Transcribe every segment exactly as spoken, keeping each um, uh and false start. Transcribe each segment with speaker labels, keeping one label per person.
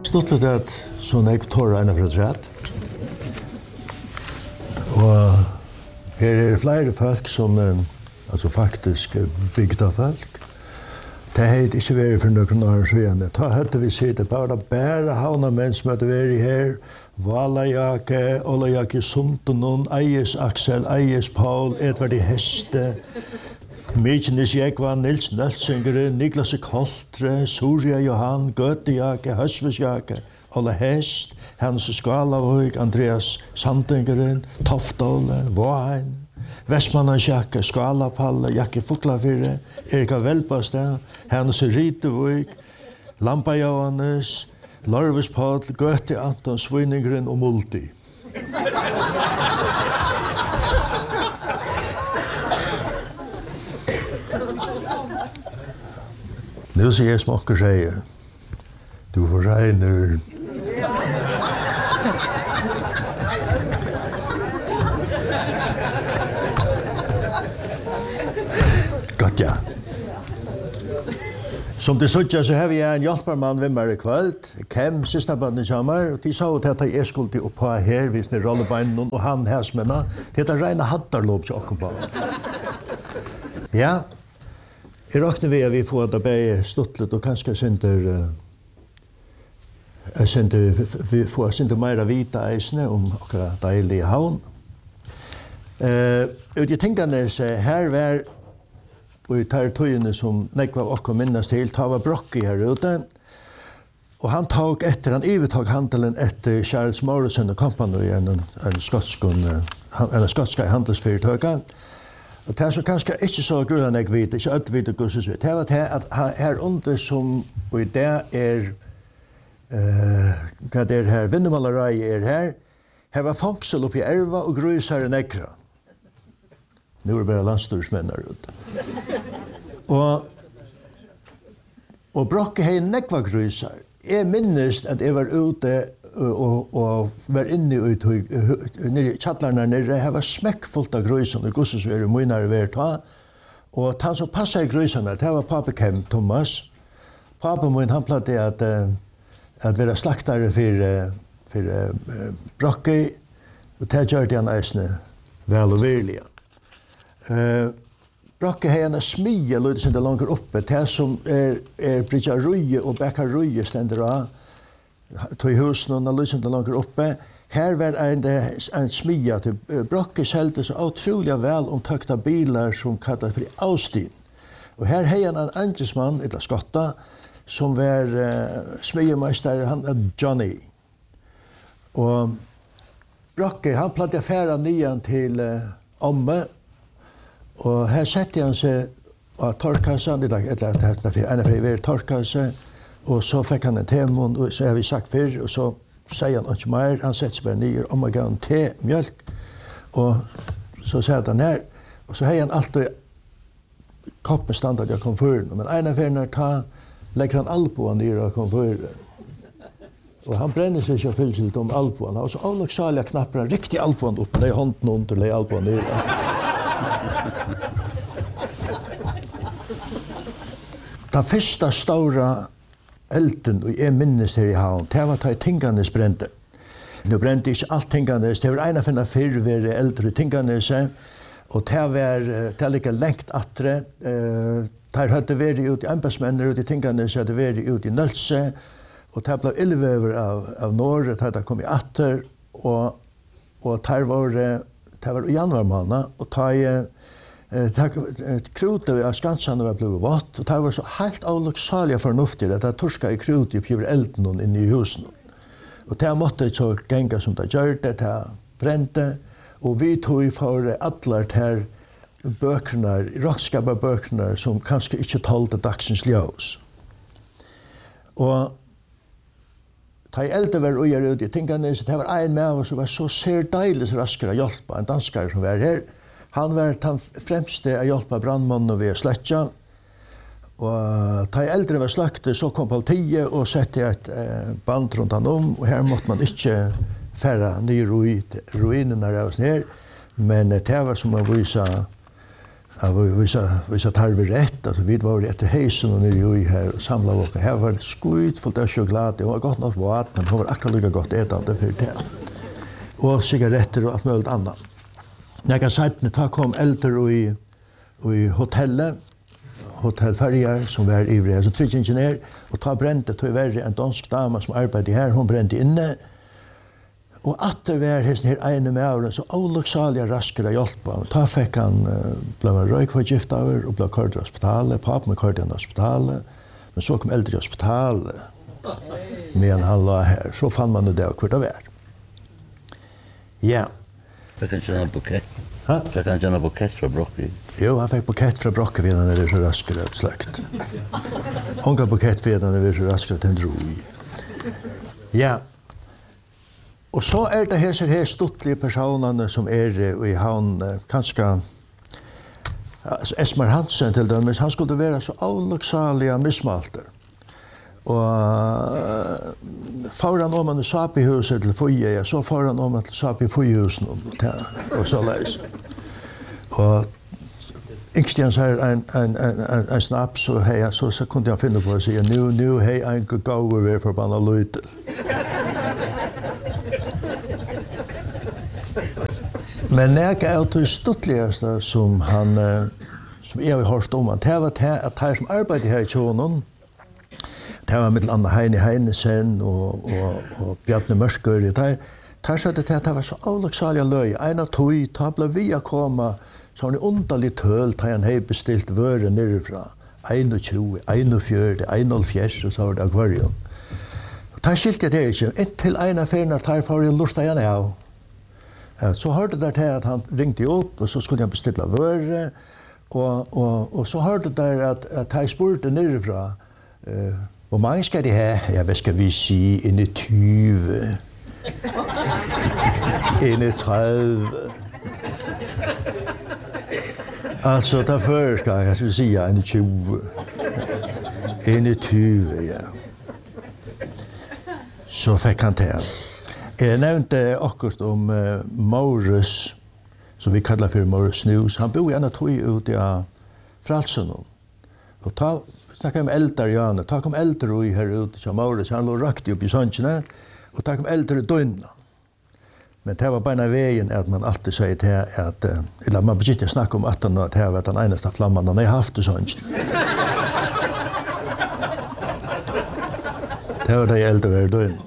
Speaker 1: Stått at sånn jeg tar en for et rett. Og her er det flere folk som altså faktisk bygda folk. Det hadde ikke vært for noen år siden. Da hadde vi sittet bare bare havna menn som hadde vært her. Valajake, Olajake Suntunon, Eies Aksel, Eies Paul, Edvard i Heste, Mykines Jekvan, Nils Nølsingere, Niklas Koltre, Surya Johan, Götejake, Høsvesjake, Ola Hest, Hans Skalavøyk, Andreas Sandingeren, Toftole, Våheim, Vestmannasjake, Skalapalle, Jakke Fuklafire, Erika Velbastad, Hans Ritevøyk, Lampa Johannes, Lorvis Paul, Göte Anton, Sviningren og Multi. Nu sier jeg smakker sier, du får regner. Godt ja. Som det sådja så har vi en hjelpermann ved meg i kveld, Kem, søsterbanen kommer, og de sa at jeg skulle opp på her, hvis det er rollebeinen, og han hæsmennene, det er rene hattarlåp til åkken på. Ja, jeg råkner vi at vi får det bare stuttlet, og kanskje synder, jeg synder, vi får synder mer vita eisene om akkurat deilige havn. Uh, ut i tingene, her var og i territoriene som nekva okko minnes til, ta var Brokke her ute. Og han tog etter, han ivetog handelen etter Charles Morrison og Company, en, en skotsk en skotska handelsfyrtøka. Og det er så kanskje ikke så grunn jeg vet, ikke alt vet og gusses vet. Det var det at her under som, og i det er, uh, hva det er her, Vinnemalerai er her, her var fangsel oppi Erva og Grøysar i Nekra. Nu er det bare landstyrsmenn her ute. Og, og Brokke hei nekva grøysar. Jeg minnes at jeg var ute og, og var inne i nere, kjallarna nere. Jeg var smekkfullt av grøysar, og gusses er munare ved ta. Og han som passet i grøysarna, det var Pape Kem, Thomas. Pape min, han platte at, at være slaktare for, for uh, Brokke, og det gjør det han eisne vel og virlige. Uh, Brokke har en smie løyde som det langer oppe, det som er, er bridja røye og bekka røye stender av, tog husen og løyde som det langer oppe. Her var en, en smie til uh, Brokke selte så utrolig vel omtakta bilar som kallet for Austin. Og her har han en andresmann, eller skotta, som var uh, smiemeister, han er Johnny. Og Brokke, han platt affæra nian til uh, Omme, og her sette han seg av torkassan, eller en av de torkasse, og så fikk han en temon, og så har vi sagt før, og så sier han ikke mer, han setter seg bare nye, om jeg gav en te, mjölk, og så sier han her, og så har han alltid koppen standard av komfyren, men en av fyrene ta, legger han alboen nye av komfyren. Og han brenner seg ikke fyllsilt om alboen, og så avnok salig knapper han riktig alboen opp, legger hånden under, legger alboen nye. Den første stora elden, og jeg minnes her i havn, det var da Tinganes brente. Nå brente ikke alt Tinganes, det var en av finne fyrre eldre Tinganes, og det var, det er like lengt atre, der hadde vært ut i embetsmenner ut i Tinganes, hadde vært ut i Nølse, og det ble ildvever av, av Norge, det hadde kommet atter, og, og der var det var i januar måned, og da jeg krutet av Skansane var blevet vått, og det var så helt avloksalige fornuftig at det torska i krutet i pjøver elden inne i husen. Og det måtte så genga som det gjør det, det brente, og vi tog for alle her bøkene, rockskapet bøkene, som kanskje ikke talte dagsens ljøs. Og da jeg eldre var uger ut i tingene, så det var en med oss som var så særdeles raskere å hjelpe, en danskere som var her. Han var den fremste å hjelpe brandmannen ved å sløtja. Og da jeg eldre var sløkte, så kom politiet og sette et eh, band rundt han om, og her måtte man ikke færre nye ruinene av oss ned, men det var som å vise Ja, vi sa vi sa tar vi rätt alltså vi var efter hejsen och nere i här och samlade och här var det skit fullt av choklad. Det var gott något vat men det var akkurat lika gott ätande för det. Och cigaretter och allt möjligt annat. När jag sa att ta kom äldre i i hotellet hotellfärger som var ivriga så tre ingenjör och ta brände till värre en dansk dam som arbetade här hon brände inne. Og atter var hesten her ene med åren, så olykksalige raskere hjelpa. Og da fikk han, uh, ble han røykforgift over, og ble kørt i hospitalet. Papen med kørt i hospitalet. Men så kom eldre i hospitalet, medan han la her. Så fann man det hvor det var. Ja.
Speaker 2: Fikk han ikke en bukett?
Speaker 1: Hæ?
Speaker 2: Fikk han ikke en bukett fra Brokke?
Speaker 1: Jo, han fikk bukett fra Brokke ved han er så raskere sløkt. Han ga bukett ved han er så raskere til en dro i. Ja. Og så er det her, her stuttlige personene som er i havn, kanskje altså Esmar Hansen til dømes, han skulle være så avloksalige mismalte. Og får han om han Sapi-huset til Føye, så får han om han til Sapi-Føyehusen og så leis. Og Ingstjens har en, en, en, en, en snaps, og hei, så, så kunne han finne på å si, nu, nu hei en gave ved forbanna løytel. Men jeg er det stuttligste som han, som jeg har hørt om, det var at her som arbeider her i Tjonen, det var med andre Heine Heinesen og, og, og Bjarne Mørsker, det her, der sa det til at det var så avloksalige løy, en av tog, da ble vi å komme, så har han underlig tøl, da han har bestilt vøre nederfra, tjueen, einogfjørt, einoghalvfjerds, og så var det akvarium. Da skilte jeg det ikke, inntil en av fyrene, der får jeg lurt igjen av. Ja, så hørte det til at han ringte opp, og så skulle han bestille vøre, og, og, og så hørte det at, at jeg spurte nederfra, uh, hvor mange skal de ha? Ja, hvad skal vi sige? Inn i tyve. Inn i tredive. Altså, derfor skal jeg så sige inn i tjue. Inn i tyve, ja. Så fikk han til. Jeg nevnte akkurat om uh, Maurus, som vi kallar for Maurus News. Han bor gjerne tog ut av Fralsen. Og ta, snakket om eldre, Janne. Ta kom eldre i her ute som Maurus. Han lå rakt opp i sønskene, og ta kom eldre døgnet. Men det var bare veien at man alltid sier til at, uh, eller man begynte å snakke om at han det var den eneste flammen han har haft i sønskene. Det var de eldre døgnet.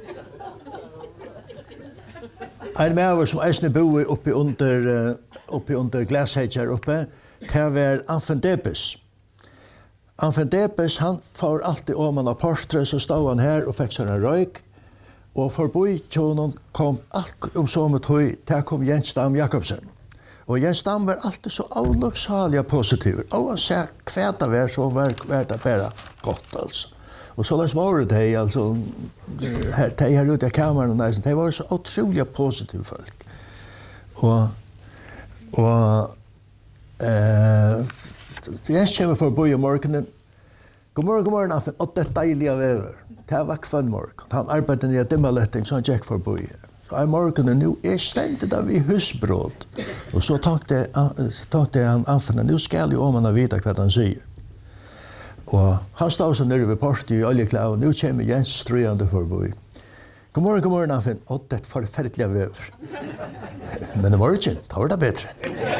Speaker 1: En maver som eisne bor oppi under, oppi under Glashage her oppe, det var Anfendepes. Anfendepes, han får alltid om han av Porstre, så stod han her og fikk seg en røyk, og forbi tjonen kom alt om som et høy, der kom Jens Dam Jakobsen. Og Jens Dam var alltid så avloksalige positiv. Og han sa hva det var, så var det bare godt, altså. Og så les var det de, altså, her, de her ute av kameran, de var så utrolig positive folk. Og, og, eh, jeg kommer for å bo i morgenen. God morgen, god morgen, Affen, og det er deilige vever. Det var kvann morgen. Han arbeidet i dimmaletting, så han gikk for å bo i. Så er morgenen nå, jeg stendte da vi husbrot. Og så tenkte han Affen, nå skal jo om han vite hva han sier. Og han stod så nere ved porten i oljeklaven, nå kommer Jens strøyende forbi. God morgen, god morgen, Affen. Å, det er forferdelig vever. Men i morgen, da var det bedre.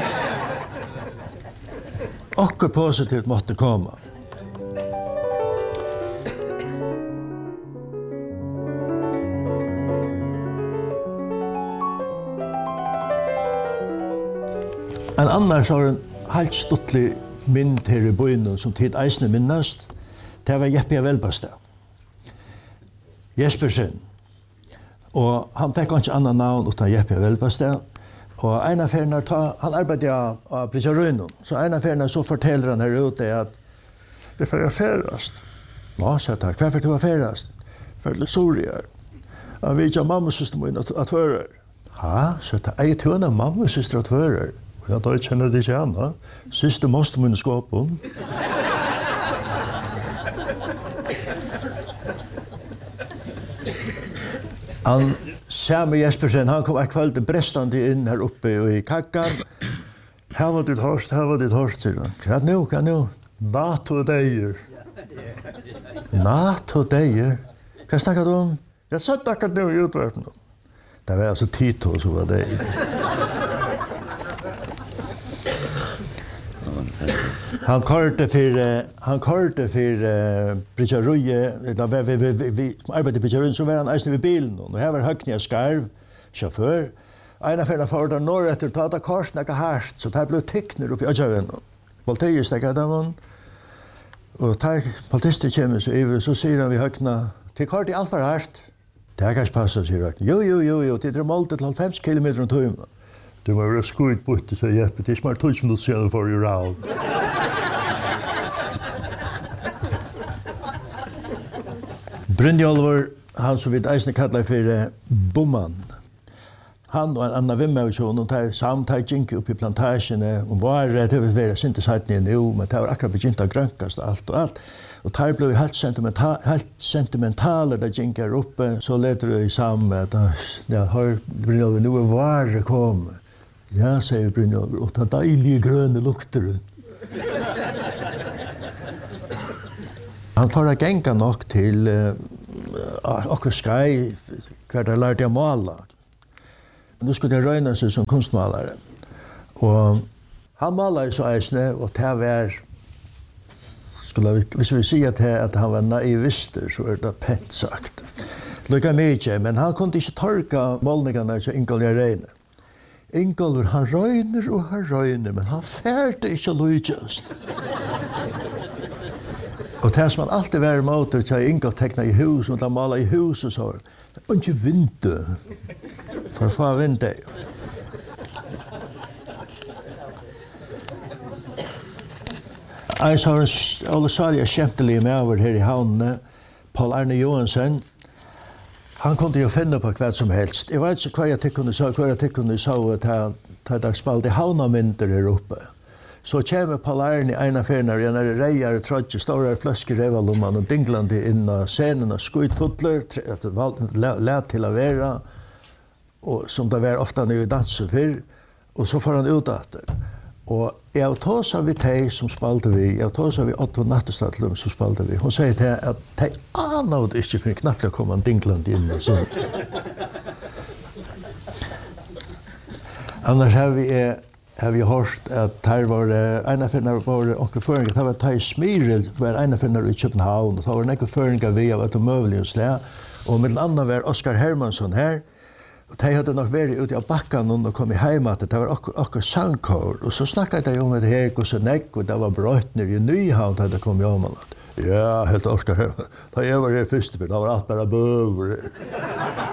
Speaker 1: Akkur positivt måtte komme. En annars har en helt stuttlig mynd her i byen som tid eisne minnast, det var Jeppe Velbastad. Jespersen. Og han fikk ikke annan navn utan Jeppe Velbastad. Og en av ferien han arbeidet av, av Brisarøynen, så en av ferien så forteller han her ute at det får jeg ferast. Nå, sa jeg, hva får du ferast? For Soria. Han vet ikke mammasøster min at, at fører. Ha, sa jeg, jeg tror han er mammasøster at fører. Ja, da kjenner det ikke annet. Siste måste min skåpen. Han sa med Jespersen, han kom et kveld brestande inn her oppe i kakkan. Här var det hörst, här var det hörst, säger han. Hva nu, hva nu? NATO dejer. NATO dejer? Hva snackar du om? Jag satt akkurat nu i utverten. Det var alltså Tito som var det. Han körde för han körde för uh, Bridgeruje, där vi vi vi, vi arbetade på Bridgeruje så var han ästen vid bilen och här var Höcknia Skarv chaufför. Ena för för där norr efter ta ta korsnäka härst så det blev teckner upp i Öjaven. Voltage stäckade dem och tar politister kommer så över så säger han vi Höckna till kort i allt för härst. Det kan passa sig rakt. Jo jo jo jo det är mål till fem kilometer om timmen. Det var ju skojt bort det så Jeppe det är smart touch som du ser för you round. Brynjolfur, han som vi eisne kallar för Bomman. Han og en annan vimmausjon, og tar samtid gink upp i plantasjene, og var det har vært sinte sattene nu, men det var akkurat begynt å grønkast alt og alt. Og tar blev helt sentimental, helt sentimentale da gink her uppe, så leder det i sammen at ja, hør Brynjolfur, nu er vare kom. Ja, sier Brynjolfur, og ta deilige grønne lukter. Han får att gänga nog till uh, och sky kvar där lärde jag måla. Nu skulle jag röna sig som konstmålare. Och han målade så äsne och det var skulle vi hvis vi säga att att han var naivister så är det pent sagt. Lika mycket men han kunde inte torka målningarna så Ingolf Reine. Ingolf han röner och han röner men han färde inte lujast. Och det som man alltid var emot att jag Ingolf teckna i hus och de måla i hus och så. Och inte vinter. För fan vinter. Jag sa alla saliga skämteliga med över här i havnen. Paul Arne Johansson. Han kunde ju finna på vad som helst. Jag vet inte vad jag tyckte sa, vad jag tyckte sa att han hade spalt i havnamynter här uppe. Så kommer Paul Arne ena färnar, jag när rejar trötje, stora flaskor revalumman och dinglande in på scenen och skjutfotler, lät till att vara, och som det var ofta när vi dansade för, och så får han ut efter. Och jag tar så vi tej som spalte vi, jag tar så vi Otto Nattestadlum som spalte vi. Hon säger till att tej anade inte för knappt att komma dinglande in på scenen. Annars har vi har vi hört att här var ena för när var onkel Föring att det var taj Smyril var ena för när i Köpenhamn och det var några föringar vi av att möjligen slä och med andra var Oskar Hermansson här och de hade nog varit ute i backen och kommit hem att det var också sangkör och så snackade de om det här och så näck och det var brott när i Nyhavn hade kommit om att ja helt Oskar Hermansson. Ta över det första för det var allt bara böver.